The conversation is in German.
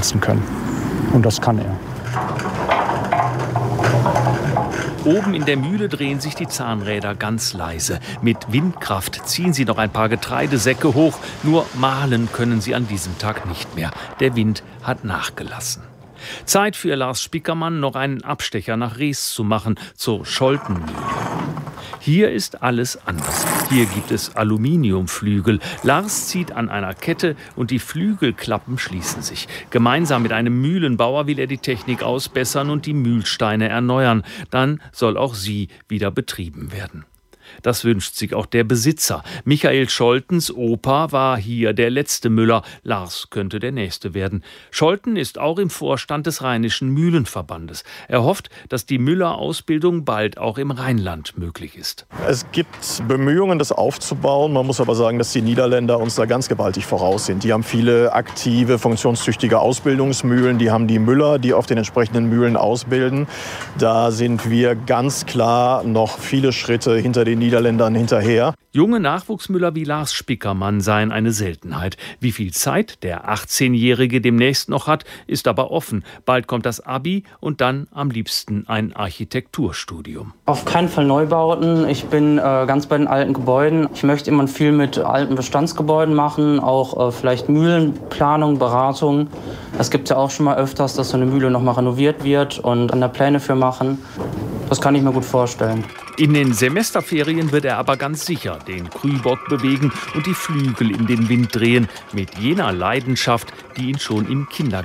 umsetzen können. Und das kann er. Oben in der Mühle drehen sich die Zahnräder ganz leise. Mit Windkraft ziehen sie noch ein paar Getreidesäcke hoch. Nur mahlen können sie an diesem Tag nicht mehr. Der Wind hat nachgelassen. Zeit für Lars Spickermann, noch einen Abstecher nach Rees zu machen, zur Scholtenmühle. Hier ist alles anders. Hier gibt es Aluminiumflügel. Lars zieht an einer Kette und die Flügelklappen schließen sich. Gemeinsam mit einem Mühlenbauer will er die Technik ausbessern und die Mühlsteine erneuern. Dann soll auch sie wieder betrieben werden. Das wünscht sich auch der Besitzer. Michael Scholtens Opa war hier der letzte Müller. Lars könnte der nächste werden. Scholten ist auch im Vorstand des Rheinischen Mühlenverbandes. Er hofft, dass die Müllerausbildung bald auch im Rheinland möglich ist. Es gibt Bemühungen, das aufzubauen. Man muss aber sagen, dass die Niederländer uns da ganz gewaltig voraus sind. Die haben viele aktive, funktionstüchtige Ausbildungsmühlen. Die haben die Müller, die auf den entsprechenden Mühlen ausbilden. Da sind wir ganz klar noch viele Schritte hinter den Niederländern hinterher. Junge Nachwuchsmüller wie Lars Spickermann seien eine Seltenheit. Wie viel Zeit der 18-Jährige demnächst noch hat, ist aber offen. Bald kommt das Abi und dann am liebsten ein Architekturstudium. Auf keinen Fall Neubauten. Ich bin ganz bei den alten Gebäuden. Ich möchte immer viel mit alten Bestandsgebäuden machen, auch vielleicht Mühlenplanung, Beratung. Es gibt ja auch schon mal öfters, dass so eine Mühle noch mal renoviert wird und dann da Pläne für machen. Das kann ich mir gut vorstellen. In den Semesterferien wird er aber ganz sicher den Krübock bewegen und die Flügel in den Wind drehen, mit jener Leidenschaft, die ihn schon im Kindergarten